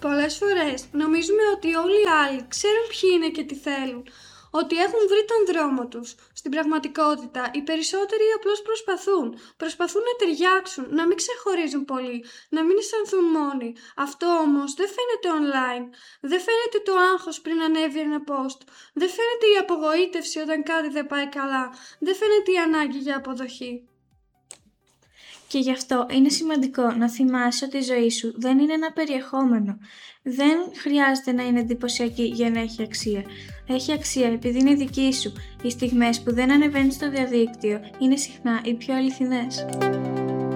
πολλές φορές νομίζουμε ότι όλοι οι άλλοι ξέρουν ποιοι είναι και τι θέλουν, ότι έχουν βρει τον δρόμο τους. Στην πραγματικότητα, οι περισσότεροι απλώς προσπαθούν να ταιριάξουν, να μην ξεχωρίζουν πολύ, να μην αισθανθούν μόνοι. Αυτό όμως δεν φαίνεται online, δεν φαίνεται το άγχος πριν ανέβει ένα post, δεν φαίνεται η απογοήτευση όταν κάτι δεν πάει καλά, δεν φαίνεται η ανάγκη για αποδοχή. Και γι' αυτό είναι σημαντικό να θυμάσαι ότι η ζωή σου δεν είναι ένα περιεχόμενο. Δεν χρειάζεται να είναι εντυπωσιακή για να έχει αξία. Έχει αξία επειδή είναι δική σου. Οι στιγμές που δεν ανεβαίνεις στο διαδίκτυο είναι συχνά οι πιο αληθινές.